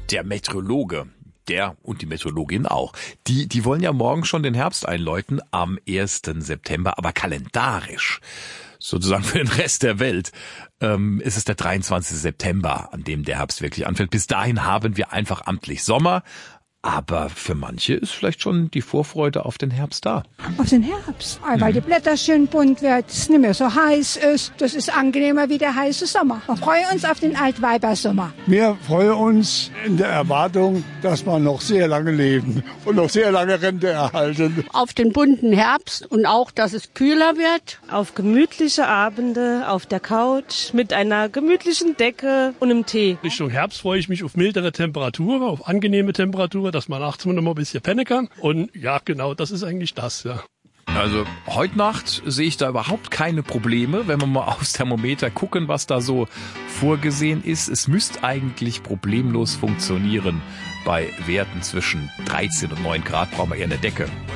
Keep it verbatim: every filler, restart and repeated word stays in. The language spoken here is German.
der Meteorologe, der und die Meteorologin auch, die, die wollen ja morgen schon den Herbst einläuten am ersten September, aber kalendarisch, sozusagen für den Rest der Welt, ähm, ist es der dreiundzwanzigste September, an dem der Herbst wirklich anfällt. Bis dahin haben wir einfach amtlich Sommer. Aber für manche ist vielleicht schon die Vorfreude auf den Herbst da. Auf den Herbst, weil die Blätter schön bunt werden, es nicht mehr so heiß ist. Das ist angenehmer wie der heiße Sommer. Wir freuen uns auf den Altweibersommer. Wir freuen uns in der Erwartung, dass wir noch sehr lange leben und noch sehr lange Rente erhalten. Auf den bunten Herbst und auch, dass es kühler wird. Auf gemütliche Abende auf der Couch mit einer gemütlichen Decke und einem Tee. Richtung Herbst freue ich mich auf mildere Temperaturen, auf angenehme Temperaturen, dass man nachts noch mal ein bisschen pennen kann. Und ja, genau, das ist eigentlich das, ja. Also heute Nacht sehe ich da überhaupt keine Probleme, wenn wir mal aufs Thermometer gucken, was da so vorgesehen ist. Es müsste eigentlich problemlos funktionieren. Bei Werten zwischen dreizehn und neun Grad brauchen wir eher eine Decke.